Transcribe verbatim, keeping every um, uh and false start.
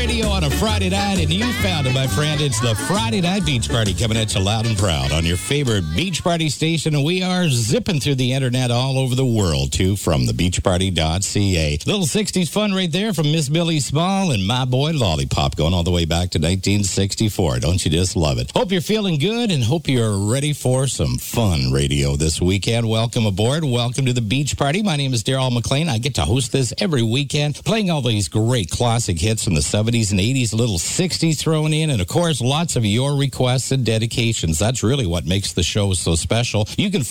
radio on a Friday night, and you found it, my friend. It's the Friday Night Beach Party coming at you loud and proud on your favorite beach party station, and we are zipping through the internet all over the world, too, from the beach party dot c a. Little sixties fun right there from Miss Billy Small and my boy Lollipop, going all the way back to nineteen sixty-four. Don't you just love it? Hope you're feeling good and hope you're ready for some fun radio this weekend. Welcome aboard. Welcome to the beach party. My name is Daryl McLean. I get to host this every weekend, playing all these great classic hits from the seventies and eighties, a little sixties thrown in, and of course, lots of your requests and dedications. That's really what makes the show so special. You can